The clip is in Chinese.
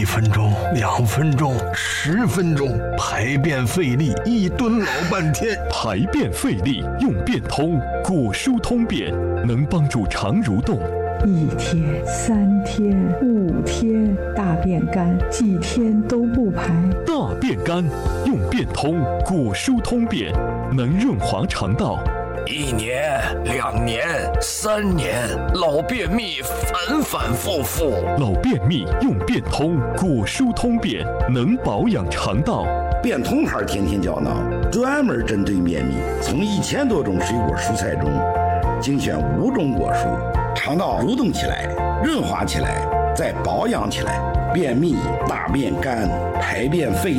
1分钟、2分钟、10分钟，排便费力，1吨老半天。 排便费力用便通，果蔬通便能帮助肠蠕动。 1天、3天、5天，大便干，几天都不排。 大便干用便通，果蔬通便能润滑肠道。 1年、2年、3年，老便秘反反复复。 老便秘用便通，果蔬通便能保养肠道。 便通牌天天胶囊专门针对便秘，从1000多种水果蔬菜中精选5种果蔬，肠道蠕动起来，润滑起来，再保养起来。便秘、大便干、排便费